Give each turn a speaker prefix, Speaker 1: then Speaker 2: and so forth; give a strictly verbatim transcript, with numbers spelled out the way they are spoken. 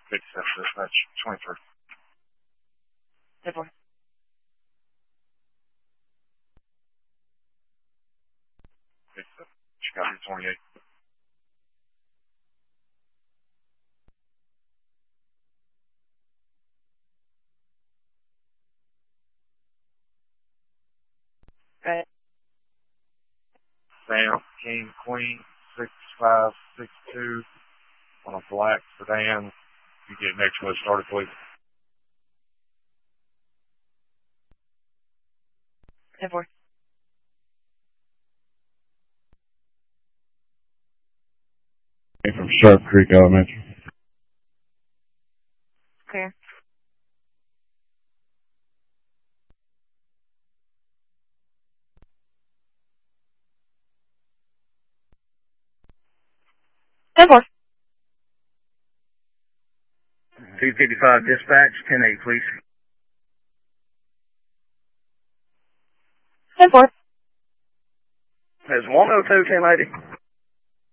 Speaker 1: fifty-seven dispatch, twenty-three.
Speaker 2: ten four.
Speaker 1: fifty-seven, Chicago, twenty-eight.
Speaker 2: Right.
Speaker 1: Sam, King, Queen, six five six two on a black sedan. You get next one started, please.
Speaker 2: ten four.
Speaker 1: From Sharp Creek Elementary.
Speaker 2: Clear. ten four.
Speaker 3: two fifty-five dispatch, ten eight, please.
Speaker 2: ten four.
Speaker 3: There's one oh two, ten eighty.